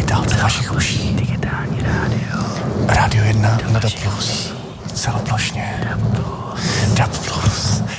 digitálce vašich uší. Digitální rádio. Rádio 1 na DAB+. Celoplošně. DAB+.